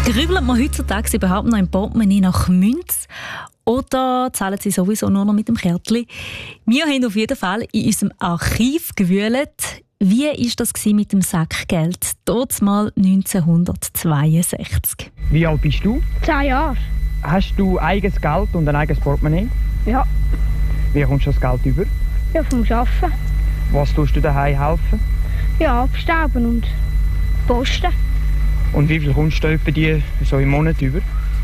Grübelt man heutzutage überhaupt noch im Portemonnaie nach Münze? Oder zahlen sie sowieso nur noch mit dem Kärtchen? Wir haben auf jeden Fall in unserem Archiv gewühlt. Wie war das mit dem Sackgeld? Damals 1962. Wie alt bist du? 10 Jahre. Hast du eigenes Geld und ein eigenes Portemonnaie? Ja. Wie kommst du das Geld über? Ja, vom Arbeiten. Was tust du daheim helfen? Ja, abstauben und posten. Und wie viel kommst du etwa die so im Monat über?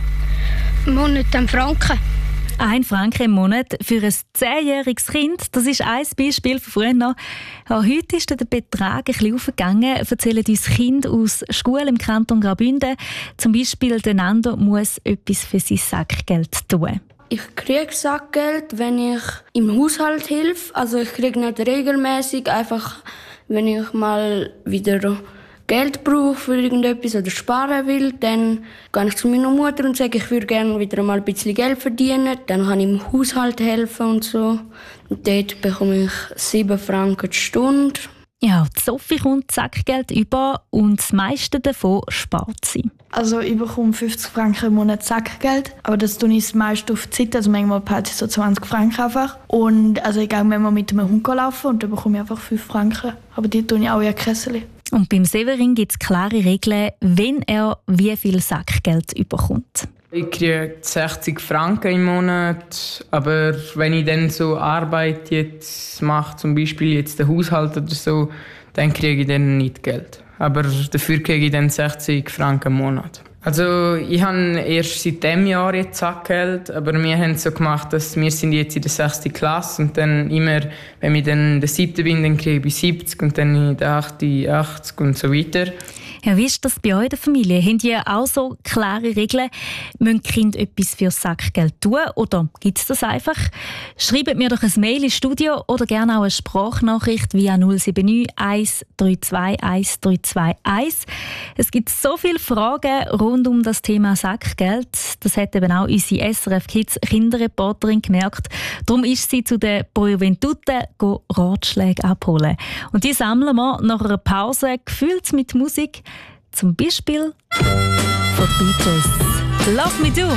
Im Monat 1 Franken. 1 Franken im Monat für ein 10-jähriges Kind. Das ist ein Beispiel von früher noch. Ja, heute ist der Betrag ein bisschen aufgegangen, erzählen uns Kinder aus Schulen im Kanton Graubünden. Zum Beispiel der Nando muss etwas für sein Sackgeld tun. Ich kriege Sackgeld, wenn ich im Haushalt helfe. Also ich kriege nicht regelmäßig, einfach wenn ich mal wieder Geld brauche für irgendetwas oder sparen will, dann gehe ich zu meiner Mutter und sage, ich würde gerne wieder mal ein bisschen Geld verdienen. Dann kann ich im Haushalt helfen und so. Und dort bekomme ich 7 Franken die Stunde. Ja, Sophie kommt Sackgeld über und das meiste davon spart sie. Also ich bekomme 50 Franken im Monat Sackgeld, aber das tue ich das meiste auf die Zeit, also manchmal behalte ich so 20 Franken einfach. Und also ich gehe manchmal mit einem Hund laufen und dann bekomme ich einfach 5 Franken, aber die tue ich auch in ein Kessel. Und beim Severin gibt es klare Regeln, wenn er wie viel Sackgeld überkommt. Ich kriege 60 Franken im Monat, aber wenn ich dann so Arbeit jetzt mache, zum Beispiel jetzt den Haushalt oder so, dann kriege ich dann nicht Geld. Aber dafür kriege ich dann 60 Franken im Monat. Also ich habe erst seit diesem Jahr jetzt Sackgeld, aber wir haben es so gemacht, dass wir sind jetzt in der 6. Klasse und dann immer, wenn ich dann in der 7. bin, dann kriege ich 70 und dann in der 8. 80 und so weiter. Ja, wie ist das bei euch in der Familie? Habt ihr auch so klare Regeln? Müssen die Kinder etwas für das Sackgeld tun oder gibt es das einfach? Schreibt mir doch ein Mail ins Studio oder gerne auch eine Sprachnachricht via 079 132 1321. Es gibt so viele Fragen rund um das Thema Sackgeld. Das hat eben auch unsere SRF Kids Kinderreporterin gemerkt. Darum ist sie zu den Bojuventude Ratschläge abholen. Und die sammeln wir nach einer Pause gefüllt mit Musik. Zum Beispiel von Beatles. Love Me Do.